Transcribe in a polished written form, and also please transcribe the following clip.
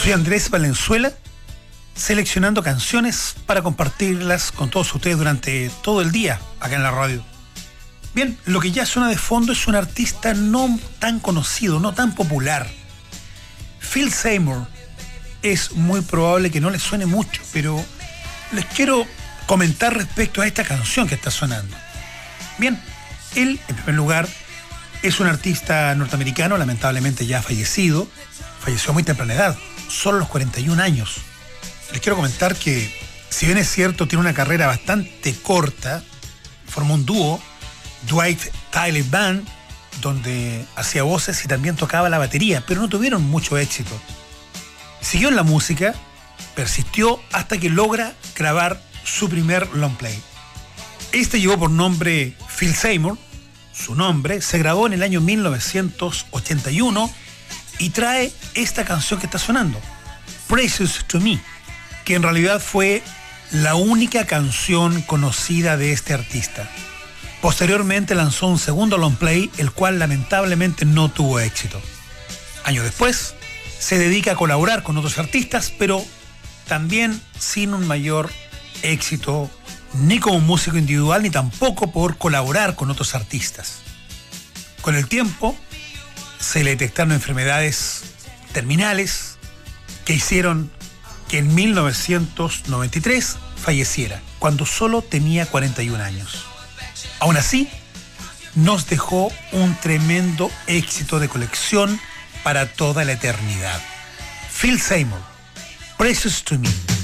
Soy Andrés Valenzuela, seleccionando canciones para compartirlas con todos ustedes durante todo el día acá en la radio. Bien, lo que ya suena de fondo es un artista no tan conocido, no tan popular. Phil Seymour. Es muy probable que no les suene mucho, pero les quiero comentar respecto a esta canción que está sonando. Bien, él, en primer lugar, es un artista norteamericano, lamentablemente ya fallecido. Falleció a muy temprana edad, solo a los 41 años. Les quiero comentar que, si bien es cierto, tiene una carrera bastante corta, formó un dúo, Dwight Tyler Band, donde hacía voces y también tocaba la batería, pero no tuvieron mucho éxito. Siguió en la música, persistió hasta que logra grabar su primer long play. Este llevó por nombre Phil Seymour. Su nombre se grabó en el año 1981 y trae esta canción que está sonando, Precious to Me, que en realidad fue la única canción conocida de este artista. Posteriormente lanzó un segundo long play, el cual lamentablemente no tuvo éxito. Años después, se dedica a colaborar con otros artistas, pero también sin un mayor éxito, ni como músico individual, ni tampoco por colaborar con otros artistas. Con el tiempo, se le detectaron enfermedades terminales que hicieron que en 1993 falleciera, cuando solo tenía 41 años. Aún así, nos dejó un tremendo éxito de colección para toda la eternidad. Phil Seymour, Precious to Me.